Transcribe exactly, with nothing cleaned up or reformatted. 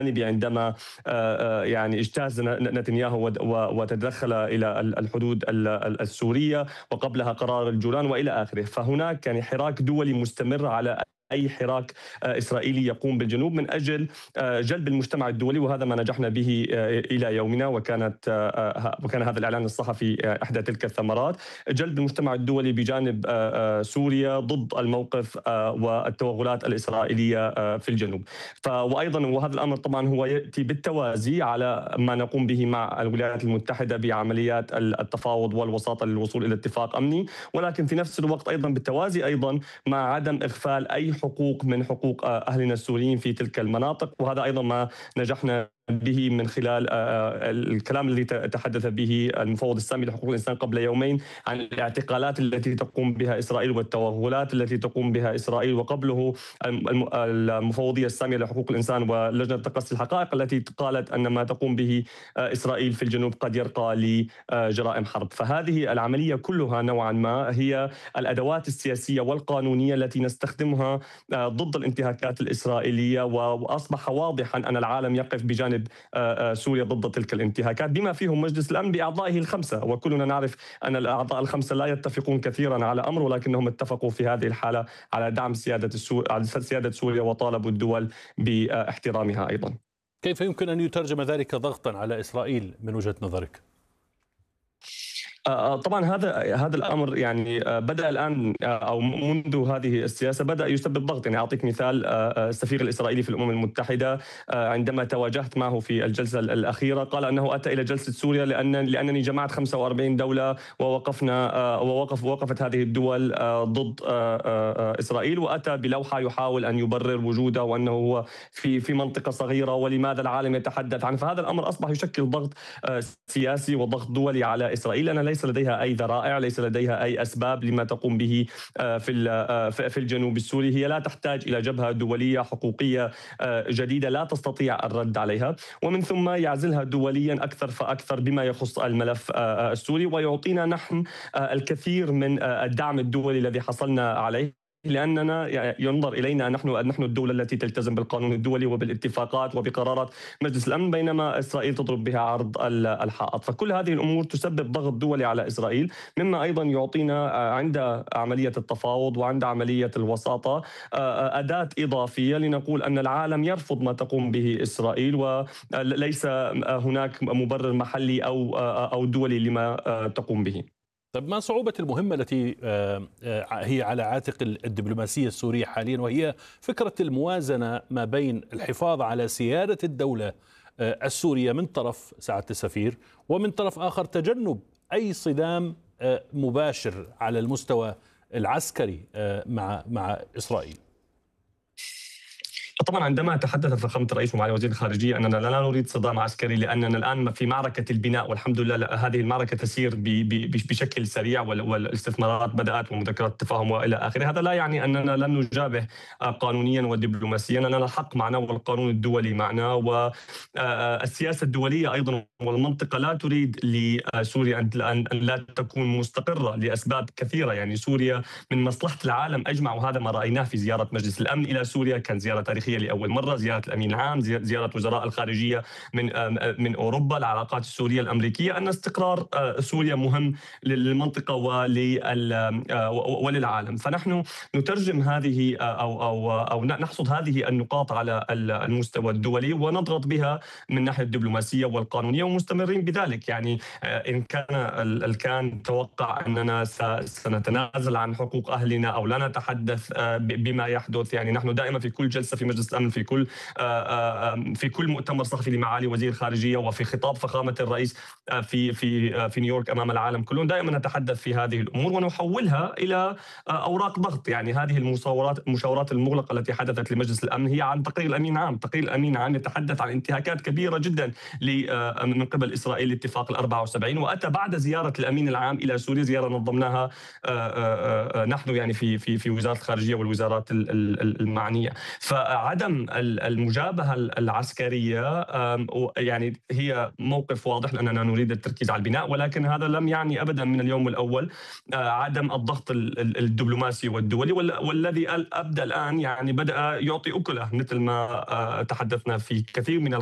عندما يعني اجتاز نتنياهو وتدخل إلى الحدود السورية، وقبلها قرار الجولان وإلى آخره. فهناك يعني حراك دولي مستمر على أي حراك إسرائيلي يقوم بالجنوب من أجل جلب المجتمع الدولي، وهذا ما نجحنا به إلى يومنا. وكانت وكان هذا الإعلان الصحفي إحدى تلك الثمرات، جلب المجتمع الدولي بجانب سوريا ضد الموقف والتوغلات الإسرائيلية في الجنوب. وأيضا وهذا الأمر طبعا هو يأتي بالتوازي على ما نقوم به مع الولايات المتحدة بعمليات التفاوض والوساطة للوصول إلى اتفاق أمني، ولكن في نفس الوقت أيضا بالتوازي أيضا مع عدم إغفال أي حقوق من حقوق أهلنا السوريين في تلك المناطق. وهذا أيضا ما نجحنا به من خلال الكلام الذي تحدث به المفوض السامي لحقوق الإنسان قبل يومين عن الاعتقالات التي تقوم بها إسرائيل والتوغلات التي تقوم بها إسرائيل، وقبله المفوضية السامية لحقوق الإنسان ولجنة تقصي الحقائق التي قالت أن ما تقوم به إسرائيل في الجنوب قد يرقى لجرائم حرب. فهذه العملية كلها نوعا ما هي الأدوات السياسية والقانونية التي نستخدمها ضد الانتهاكات الإسرائيلية، وأصبح واضحا أن العالم يقف بجانب سوريا ضد تلك الانتهاكات، بما فيهم مجلس الأمن بأعضائه الخمسة. وكلنا نعرف أن الأعضاء الخمسة لا يتفقون كثيرا على أمر، ولكنهم اتفقوا في هذه الحالة على دعم سيادة على سيادة سوريا وطالبوا الدول باحترامها أيضا. كيف يمكن أن يترجم ذلك ضغطا على إسرائيل من وجهة نظرك؟ طبعا هذا هذا الامر يعني بدا الان او منذ هذه السياسه بدا يسبب ضغط. يعني اعطيك مثال، السفير الاسرائيلي في الامم المتحده عندما تواجهت معه في الجلسه الاخيره قال انه اتى الى جلسه سوريا لان لانني جمعت خمسة وأربعين دوله ووقفنا ووقف وقفت هذه الدول ضد اسرائيل، واتى بلوحه يحاول ان يبرر وجوده وانه هو في في منطقه صغيره ولماذا العالم يتحدث عنه. فهذا الامر اصبح يشكل ضغط سياسي وضغط دولي على اسرائيل، لان ليس لديها أي ذرائع، ليس لديها أي أسباب لما تقوم به في في الجنوب السوري. هي لا تحتاج إلى جبهة دولية حقوقية جديدة لا تستطيع الرد عليها، ومن ثم يعزلها دوليا أكثر فأكثر بما يخص الملف السوري، ويعطينا نحن الكثير من الدعم الدولي الذي حصلنا عليه، لأننا ينظر إلينا نحن نحن الدولة التي تلتزم بالقانون الدولي وبالاتفاقات وبقرارات مجلس الأمن، بينما إسرائيل تضرب بها عرض الحائط. فكل هذه الأمور تسبب ضغط دولي على إسرائيل، مما أيضا يعطينا عند عملية التفاوض وعند عملية الوساطة أداة إضافية لنقول أن العالم يرفض ما تقوم به إسرائيل، وليس هناك مبرر محلي أو أو دولي لما تقوم به. طيب، ما صعوبة المهمة التي هي على عاتق الدبلوماسية السورية حاليا، وهي فكرة الموازنة ما بين الحفاظ على سيادة الدولة السورية من طرف سعادة السفير، ومن طرف آخر تجنب أي صدام مباشر على المستوى العسكري مع مع إسرائيل؟ طبعا عندما تحدث فخامة الرئيس ومعالي وزير الخارجية أننا لا نريد صدام عسكري، لأننا الآن في معركة البناء، والحمد لله هذه المعركة تسير بشكل سريع والاستثمارات بدأت ومذكرات التفاهم وإلى آخره. هذا لا يعني أننا لن نجابه قانونيا ودبلوماسيا، لنا الحق معنا والقانون الدولي معنا، والسياسة الدولية أيضا والمنطقة لا تريد لسوريا أن لا تكون مستقرة لأسباب كثيرة. يعني سوريا من مصلحة العالم أجمع، وهذا ما رأيناه في زيارة مجلس الأمن إلى سوريا، كان زيارة تاريخية لأول مرة، زيارة الأمين العام، زيارة وزراء الخارجية من من أوروبا، العلاقات السورية الأمريكية، أن استقرار سوريا مهم للمنطقة وللعالم. فنحن نترجم هذه أو أو أو نحصد هذه النقاط على المستوى الدولي ونضغط بها من الناحية الدبلوماسية والقانونية، ومستمرين بذلك. يعني إن كان الكان توقع أننا سنتنازل عن حقوق أهلنا أو لا نتحدث بما يحدث، يعني نحن دائما في كل جلسة في مجلس الأمن، في كل في كل مؤتمر صحفي لمعالي وزير الخارجية، وفي خطاب فخامة الرئيس في في في نيويورك أمام العالم كلهم، دائما نتحدث في هذه الأمور ونحولها إلى أوراق ضغط. يعني هذه المشاورات المشاورات المغلقة التي حدثت لمجلس الأمن هي عن تقرير الأمين العام، تقرير الأمين العام يتحدث عن انتهاكات كبيرة جدا من قبل إسرائيل لاتفاق الأربعة وسبعين، وأتى بعد زيارة الأمين العام إلى سوريا، زيارة نظمناها نحن يعني في في في وزارة الخارجية والوزارات المعنية. ف عدم المجابهة العسكرية يعني هي موقف واضح لأننا نريد التركيز على البناء، ولكن هذا لم يعني أبدا من اليوم الأول عدم الضغط الدبلوماسي والدولي، والذي أبدأ الآن يعني بدأ يعطي أكله مثل ما تحدثنا في كثير من